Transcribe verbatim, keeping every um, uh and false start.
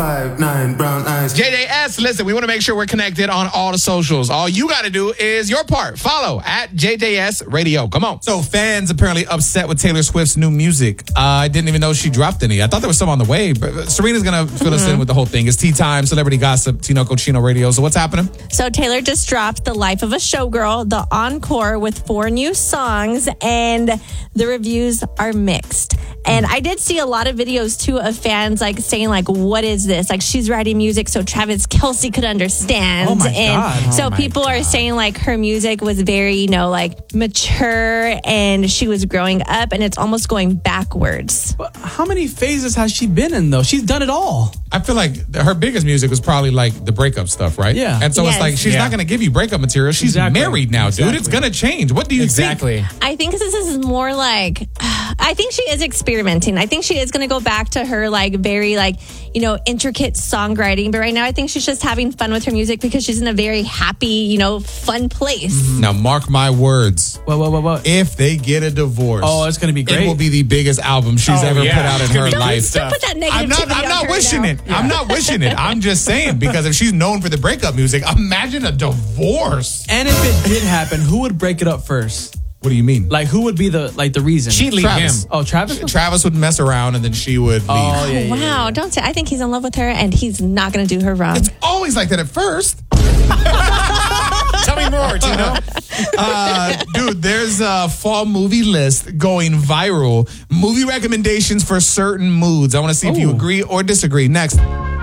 Five, nine, brown eyes. J J S, listen, we want to make sure we're connected on all the socials. All you got to do is your part. Follow at J J S Radio. Come on. So fans apparently upset with Taylor Swift's new music. Uh, I didn't even know she dropped any. I thought there was some on the way, but Serena's going to fill mm-hmm. us in with the whole thing. It's Tea Time, Celebrity Gossip, Tino Cochino Radio. So what's happening? So Taylor just dropped The Life of a Showgirl, the encore with four new songs, and the reviews are mixed. And I did see a lot of videos, too, of fans like saying, like, what is this? Like, she's writing music so Travis Kelce could understand. Oh, my and God. so oh people God. are saying, like, her music was very, you know, like, mature, and she was growing up, and it's almost going backwards. But how many phases has she been in, though? She's done it all. I feel like her biggest music was probably, like, the breakup stuff, right? Yeah. And so yes. it's like, she's yeah. not going to give you breakup material. She's exactly. married now, exactly. dude. It's going to change. What do you Exactly. think? I think this is more like, I think she is experimenting. I think she is going to go back to her like very like, you know, intricate songwriting. But right now I think she's just having fun with her music because she's in a very happy, you know, fun place. Mm-hmm. Now, mark my words. What, what, what, what? If they get a divorce, Oh, it's going to be great. it will be the biggest album she's Oh, ever yeah. put out in It's gonna her be Don't, life. don't put that negativity I'm not. I'm on not her wishing now. it. I'm not wishing it. I'm just saying because if she's known for the breakup music, imagine a divorce. And if it did happen, who would break it up first? What do you mean? Like, who would be the like the reason? She'd leave Travis. him. Oh, Travis? Travis would mess around and then she would leave. Oh, yeah, yeah, Wow, yeah, yeah. don't say. I think he's in love with her and he's not going to do her wrong. It's always like that at first. Tell me more, Tino. Uh, dude, there's a fall movie list going viral. Movie recommendations for certain moods. I want to see if you Ooh. agree or disagree. Next.